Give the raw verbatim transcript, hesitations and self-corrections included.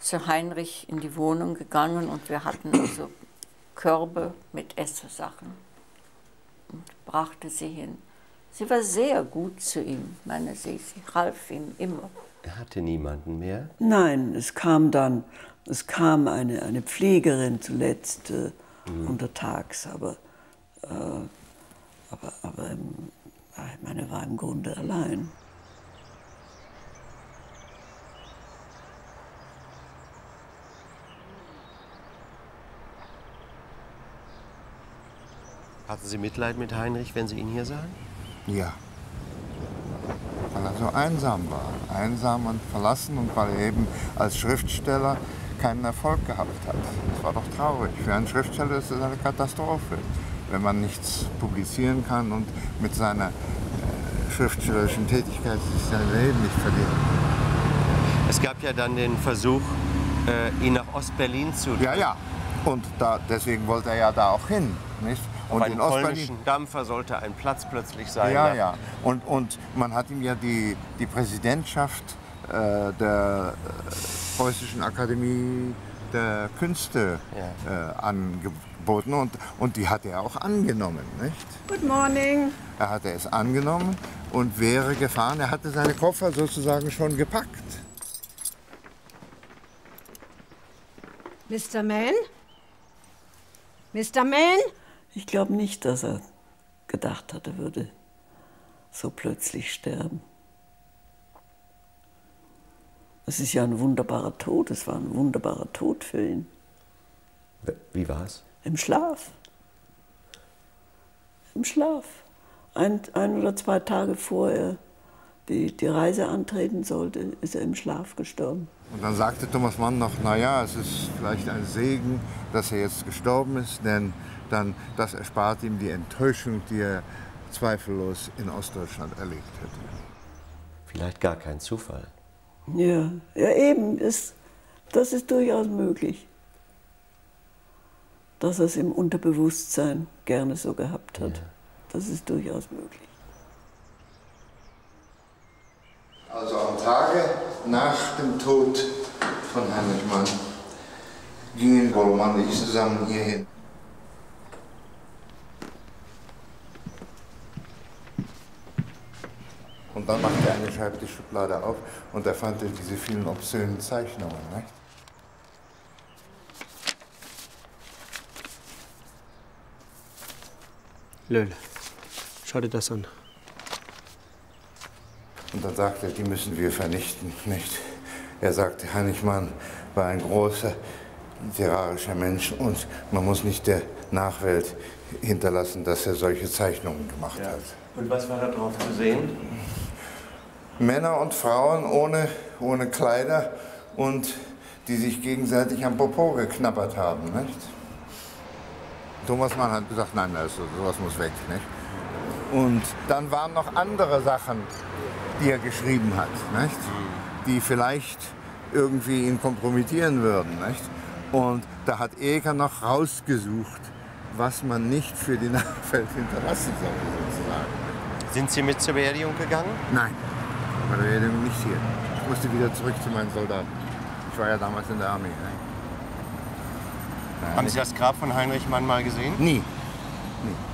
zu Heinrich in die Wohnung gegangen und wir hatten also Körbe mit Esssachen und brachte sie hin. Sie war sehr gut zu ihm, meine sie, sie half ihm immer. Er hatte niemanden mehr? Nein, es kam dann, es kam eine, eine Pflegerin zuletzt äh, mhm. untertags, aber, äh, aber, aber ähm, ich meine, er war im Grunde allein. Hatten Sie Mitleid mit Heinrich, wenn Sie ihn hier sahen? Ja. Weil er so einsam war. Einsam und verlassen und weil er eben als Schriftsteller keinen Erfolg gehabt hat. Das war doch traurig. Für einen Schriftsteller ist das eine Katastrophe, wenn man nichts publizieren kann und mit seiner äh, schriftstellerischen Tätigkeit sein Leben nicht verliert. Es gab ja dann den Versuch, äh, ihn nach Ostberlin zu... Ja, ja. Und da, deswegen wollte er ja da auch hin. Nicht? Und in polnischen Dampfer sollte ein Platz plötzlich sein. Ja, ja. Und, und man hat ihm ja die, die Präsidentschaft äh, der äh, Preußischen Akademie der Künste ja. äh, angeboten. Und, und die hat er auch angenommen. Nicht? Good morning. Er hatte es angenommen und wäre gefahren. Er hatte seine Koffer sozusagen schon gepackt. Mister Mann? Mister Mann? Ich glaube nicht, dass er gedacht hat, er würde so plötzlich sterben. Es ist ja ein wunderbarer Tod, es war ein wunderbarer Tod für ihn. Wie war's? Im Schlaf. Im Schlaf. Ein, ein oder zwei Tage vor er die, die Reise antreten sollte, ist er im Schlaf gestorben. Und dann sagte Thomas Mann noch, naja, es ist vielleicht ein Segen, dass er jetzt gestorben ist, denn dann, das erspart ihm die Enttäuschung, die er zweifellos in Ostdeutschland erlebt hätte. Vielleicht gar kein Zufall. Ja, ja eben, ist, das ist durchaus möglich, dass er es im Unterbewusstsein gerne so gehabt hat. Ja. Das ist durchaus möglich. Also am Tage nach dem Tod von Heinrich Mann gingen Bormann und ich zusammen hierhin. Und dann machte er eine Schreibtischschublade auf und er fand diese vielen obszönen Zeichnungen. Nicht? Löhl, schau dir das an. Und dann sagte er, die müssen wir vernichten, nicht? Er sagte, Heinrich Mann war ein großer literarischer Mensch und man muss nicht der Nachwelt hinterlassen, dass er solche Zeichnungen gemacht ja. hat. Und was war da drauf zu sehen? Männer und Frauen ohne, ohne Kleider und die sich gegenseitig am Popo geknabbert haben, nicht? Thomas Mann hat gesagt, nein, also, sowas muss weg, nicht? Und dann waren noch andere Sachen, die er geschrieben hat, nicht? Die vielleicht irgendwie ihn kompromittieren würden, nicht? Und da hat Eger noch rausgesucht, was man nicht für die Nachwelt hinterlassen sollte, sozusagen. Sind Sie mit zur Beerdigung gegangen? Nein, bei der Beerdigung nicht hier. Ich musste wieder zurück zu meinen Soldaten. Ich war ja damals in der Armee. Ne? Haben Sie das Grab von Heinrich Mann mal gesehen? Nie. Nie.